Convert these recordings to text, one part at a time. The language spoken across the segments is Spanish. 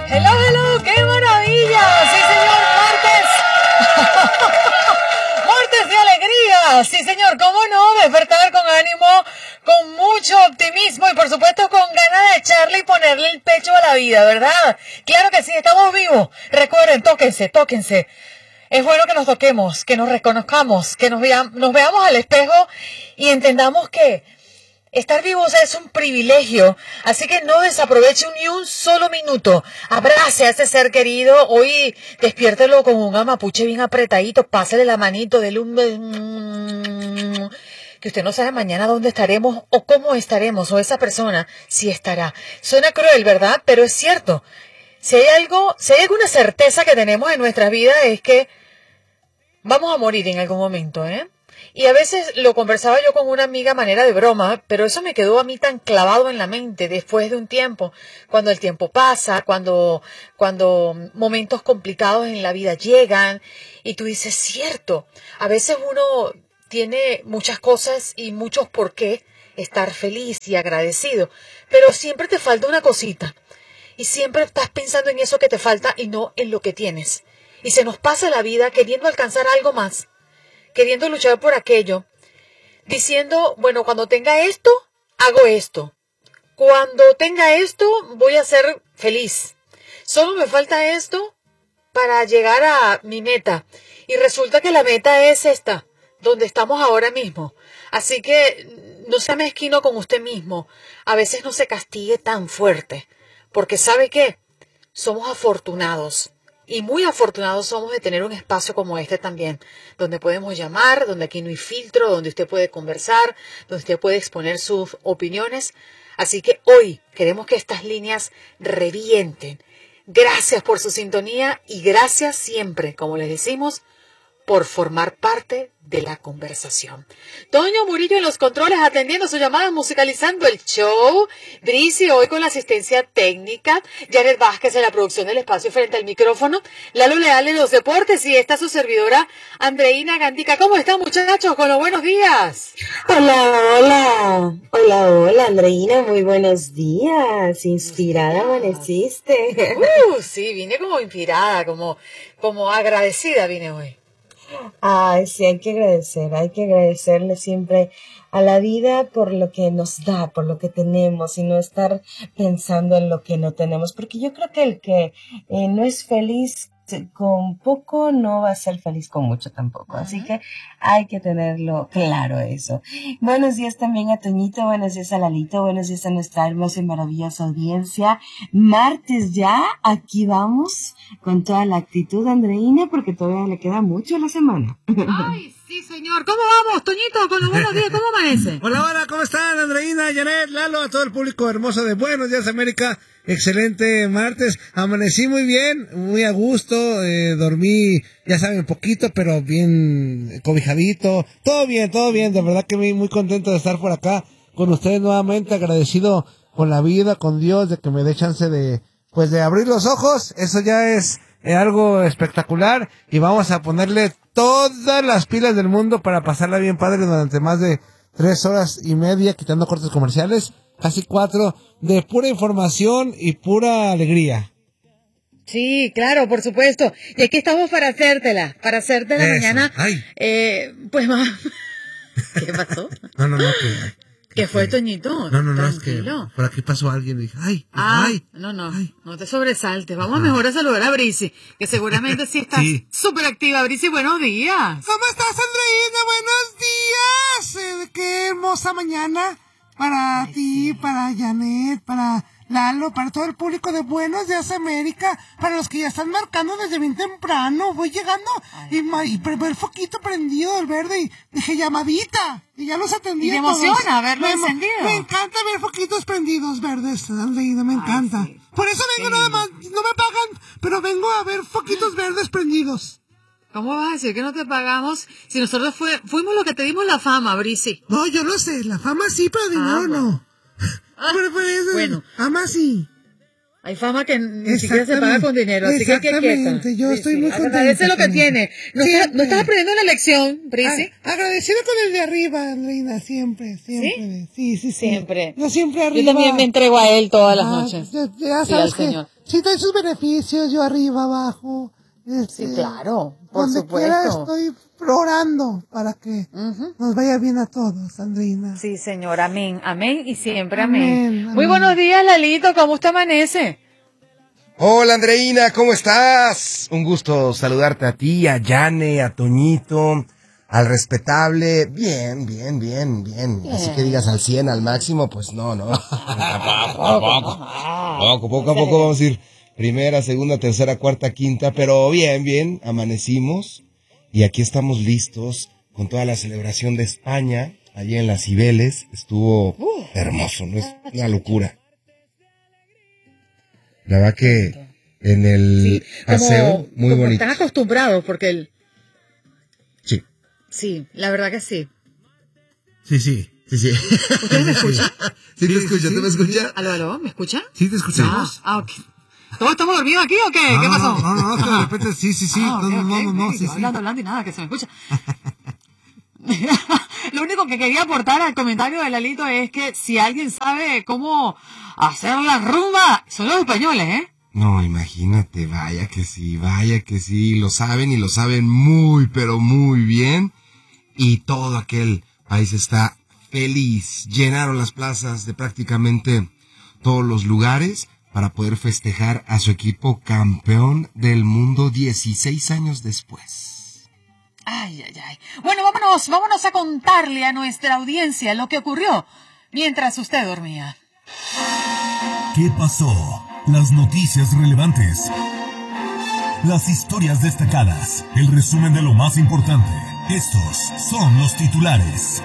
Hello, hello, qué maravilla. Sí, señor, martes. Martes de alegría. Sí, señor, cómo no, despertar con ánimo, con mucho optimismo y por supuesto con ganas de echarle y ponerle el pecho a la vida, ¿verdad? Claro que sí, estamos vivos. Recuerden, tóquense, tóquense. Es bueno que nos toquemos, que nos reconozcamos, que nos veamos al espejo y entendamos que estar vivos es un privilegio, así que no desaproveche ni un solo minuto. Abrace a ese ser querido, hoy despiértelo con un amapuche bien apretadito, pásele la manito, dele un... que usted no sabe mañana dónde estaremos o cómo estaremos, o esa persona sí estará. Suena cruel, ¿verdad? Pero es cierto. Si hay alguna certeza que tenemos en nuestras vidas es que vamos a morir en algún momento, ¿eh? Y a veces lo conversaba yo con una amiga a manera de broma, pero eso me quedó a mí tan clavado en la mente después de un tiempo, cuando el tiempo pasa, cuando momentos complicados en la vida llegan y tú dices, cierto, a veces uno tiene muchas cosas y muchos por qué estar feliz y agradecido, pero siempre te falta una cosita y siempre estás pensando en eso que te falta y no en lo que tienes. Y se nos pasa la vida queriendo alcanzar algo más, queriendo luchar por aquello, diciendo, bueno, cuando tenga esto, hago esto. Cuando tenga esto, voy a ser feliz. Solo me falta esto para llegar a mi meta. Y resulta que la meta es esta, donde estamos ahora mismo. Así que no sea mezquino con usted mismo. A veces no se castigue tan fuerte. Porque ¿sabe qué? Somos afortunados. Y muy afortunados somos de tener un espacio como este también, donde podemos llamar, donde aquí no hay filtro, donde usted puede conversar, donde usted puede exponer sus opiniones. Así que hoy queremos que estas líneas revienten. Gracias por su sintonía y gracias siempre, como les decimos, por formar parte de la conversación. Toño Murillo en los controles atendiendo sus llamadas, musicalizando el show. Drisi hoy con la asistencia técnica. Janet Vázquez en la producción del espacio frente al micrófono. Lalo Leal en los deportes y esta su servidora Andreina Gandica. ¿Cómo están, muchachos? Con los buenos días. Hola, Andreina, muy buenos días. Inspirada amaneciste. Sí, vine como inspirada, como agradecida vine hoy. Ay, sí, hay que agradecerle siempre a la vida por lo que nos da, por lo que tenemos y no estar pensando en lo que no tenemos, porque yo creo que el que no es feliz con poco no va a ser feliz con mucho tampoco, así que hay que tenerlo claro eso. Buenos días también a Toñito, buenos días a Lalito, buenos días a nuestra hermosa y maravillosa audiencia. Martes ya, aquí vamos con toda la actitud, Andreina, porque todavía le queda mucho a la semana. Ay, sí, señor. ¿Cómo vamos, Toñito? Con los buenos días, ¿cómo amanece? Hola, ¿cómo están, Andreina, Janet, Lalo, a todo el público hermoso de Buenos Días América? Excelente martes, amanecí muy bien, muy a gusto, dormí, ya saben, poquito, pero bien cobijadito, todo bien, de verdad que muy contento de estar por acá con ustedes nuevamente, agradecido con la vida, con Dios, de que me dé chance de abrir los ojos, eso ya es algo espectacular, y vamos a ponerle todas las pilas del mundo para pasarla bien padre durante más de 3 horas y media, quitando cortes comerciales, casi 4, de pura información y pura alegría. Sí, claro, por supuesto. Y aquí estamos para hacértela mañana. Ay. Pues más. ¿Qué pasó? No, ¿Qué fue, Toñito? No, es que por aquí pasó alguien y dije, ay. No te sobresaltes. Vamos mejor a saludar a Brisi, que seguramente sí está súper activa. Brisi, buenos días. ¿Cómo estás, Andreina? Buenos días. Qué hermosa mañana para ti, para Janet, para Lalo, para todo el público de Buenos Días América, para los que ya están marcando desde bien temprano. Voy llegando y el foquito prendido, el verde, y dije llamadita, y ya los atendí. Y te emociona verlo encendido. Me encanta ver foquitos prendidos verdes, Andreina, me encanta. Sí. Por eso vengo nada más, no me pagan, pero vengo a ver foquitos verdes prendidos. ¿Cómo vas a decir que no te pagamos si nosotros fuimos los que te dimos la fama, Brisi? No, yo lo sé, la fama sí, pero dinero no. Bueno. Fama sí. Hay fama que ni siquiera se paga con dinero, así que quieta. Exactamente, yo estoy muy contenta. Agradece lo que con tiene. No estás aprendiendo una lección, Prisi. Agradecido con el de arriba, Andreina, siempre. Sí. Siempre. Yo siempre arriba. Yo también me entrego a él todas las noches. Ya Sí, al sabes que Señor. sí doy sus beneficios, yo arriba, abajo. Sí, claro, por donde supuesto. quiera estoy orando para que nos vaya bien a todos, Andreina. Sí, Señor, amén, amén y siempre Amén, amén. Muy amén. buenos días, Lalito, ¿cómo usted amanece? Hola Andreina, ¿cómo estás? Un gusto saludarte a ti, a Yane, a Toñito, al respetable. Bien. Así que digas al 100, al máximo, pues no. Poco a poco vamos a ir primera, segunda, tercera, cuarta, quinta, pero bien, amanecimos y aquí estamos listos con toda la celebración de España, allí en las Cibeles. Estuvo hermoso, ¿no? Es una locura. La verdad que en el paseo, muy como bonito. están acostumbrados, porque el... Sí. Sí, la verdad que sí. Sí. ¿Ustedes me escuchan? Sí, te escucho, ¿tú me escuchas? ¿Aló? ¿Me escuchan? Sí, te escuchamos. Ok. ¿Todos estamos dormidos aquí o qué? ¿Qué pasó? No, que de repente sí. No, Sí. hablando y nada, que se me escucha. Lo único que quería aportar al comentario de Lalito es que si alguien sabe cómo hacer la rumba, son los españoles, ¿eh? No, imagínate, vaya que sí, lo saben y lo saben muy, pero muy bien. Y todo aquel país está feliz. Llenaron las plazas de prácticamente todos los lugares para poder festejar a su equipo campeón del mundo 16 años después. Ay. Bueno, vámonos a contarle a nuestra audiencia lo que ocurrió mientras usted dormía. ¿Qué pasó? Las noticias relevantes. Las historias destacadas. El resumen de lo más importante. Estos son los titulares.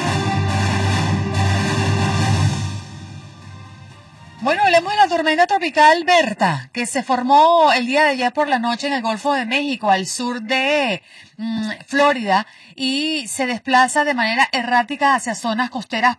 Bueno, hablemos de la tormenta tropical Berta, que se formó el día de ayer por la noche en el Golfo de México, al sur de Florida, y se desplaza de manera errática hacia zonas costeras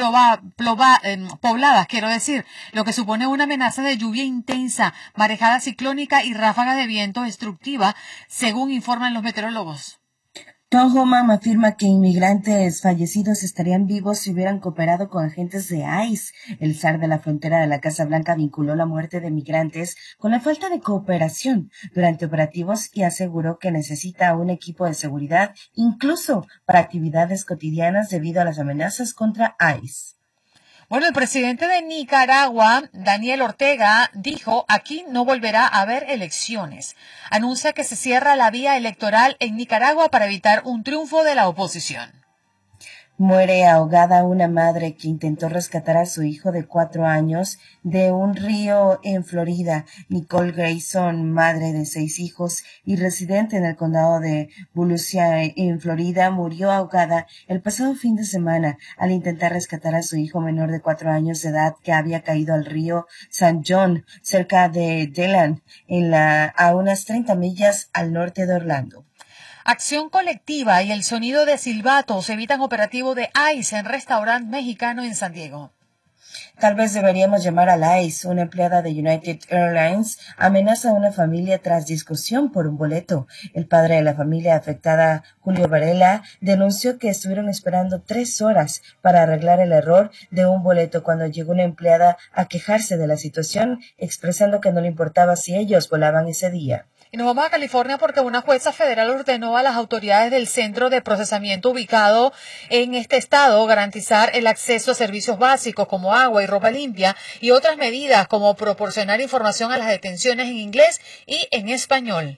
pobladas, quiero decir, lo que supone una amenaza de lluvia intensa, marejada ciclónica y ráfagas de viento destructiva, según informan los meteorólogos. Tom Homan afirma que inmigrantes fallecidos estarían vivos si hubieran cooperado con agentes de ICE. El zar de la frontera de la Casa Blanca vinculó la muerte de migrantes con la falta de cooperación durante operativos y aseguró que necesita un equipo de seguridad incluso para actividades cotidianas debido a las amenazas contra ICE. Bueno, el presidente de Nicaragua, Daniel Ortega, dijo: aquí no volverá a haber elecciones. Anuncia que se cierra la vía electoral en Nicaragua para evitar un triunfo de la oposición. Muere ahogada una madre que intentó rescatar a su hijo de 4 años de un río en Florida. Nicole Grayson, madre de 6 hijos y residente en el condado de Volusia en Florida, murió ahogada el pasado fin de semana al intentar rescatar a su hijo menor de 4 años de edad que había caído al río St. John, cerca de Deland, a unas 30 millas al norte de Orlando. Acción colectiva y el sonido de silbatos evitan operativo de ICE en restaurante mexicano en San Diego. Tal vez deberíamos llamar a la ICE. Una empleada de United Airlines amenaza a una familia tras discusión por un boleto. El padre de la familia afectada, Julio Varela, denunció que estuvieron esperando 3 horas para arreglar el error de un boleto cuando llegó una empleada a quejarse de la situación, expresando que no le importaba si ellos volaban ese día. Y nos vamos a California porque una jueza federal ordenó a las autoridades del centro de procesamiento ubicado en este estado garantizar el acceso a servicios básicos como agua y ropa limpia y otras medidas como proporcionar información a las detenciones en inglés y en español.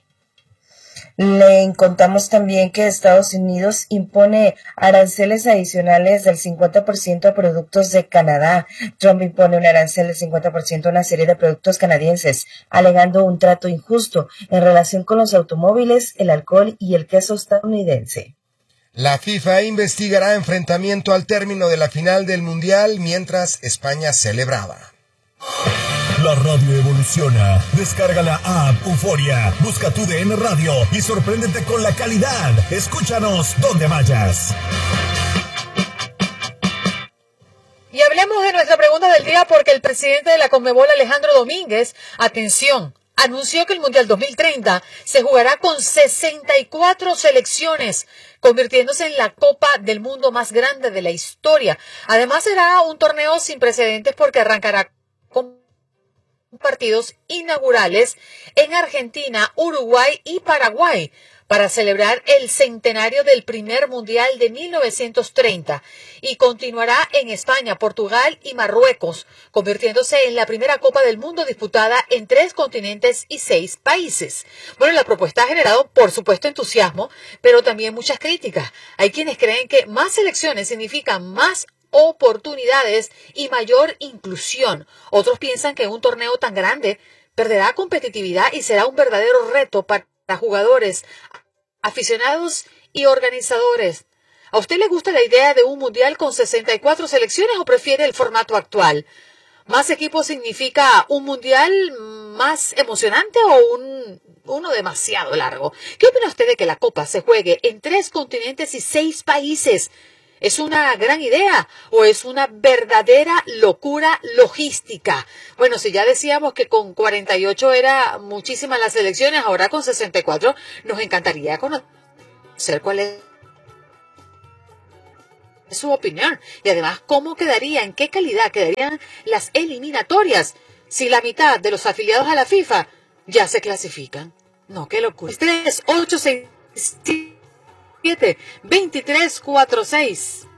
Le contamos también que Estados Unidos impone aranceles adicionales del 50% a productos de Canadá. Trump impone un arancel del 50% a una serie de productos canadienses, alegando un trato injusto en relación con los automóviles, el alcohol y el queso estadounidense. La FIFA investigará enfrentamiento al término de la final del Mundial mientras España celebraba. La radio evoluciona. Descarga la app Euforia, busca tu DN Radio y sorpréndete con la calidad. Escúchanos donde vayas. Y hablemos de nuestra pregunta del día porque el presidente de la Conmebol, Alejandro Domínguez, atención, anunció que el Mundial 2030 se jugará con 64 selecciones, convirtiéndose en la Copa del Mundo más grande de la historia. Además, será un torneo sin precedentes porque arrancará con partidos inaugurales en Argentina, Uruguay y Paraguay para celebrar el centenario del primer mundial de 1930 y continuará en España, Portugal y Marruecos, convirtiéndose en la primera Copa del Mundo disputada en 3 continentes y 6 países. Bueno, la propuesta ha generado, por supuesto, entusiasmo, pero también muchas críticas. Hay quienes creen que más selecciones significan más oportunidades y mayor inclusión. Otros piensan que un torneo tan grande perderá competitividad y será un verdadero reto para jugadores, aficionados y organizadores. ¿A usted le gusta la idea de un mundial con 64 selecciones o prefiere el formato actual? ¿Más equipos significa un mundial más emocionante o uno demasiado largo? ¿Qué opina usted de que la Copa se juegue en 3 continentes y 6 países? ¿Es una gran idea o es una verdadera locura logística? Bueno, si ya decíamos que con 48 era muchísimas las elecciones, ahora con 64 nos encantaría conocer cuál es su opinión. Y además, ¿cómo quedaría, en qué calidad quedarían las eliminatorias si la mitad de los afiliados a la FIFA ya se clasifican? No, qué locura. 3, 8, 6, 7, 23, 4, 6.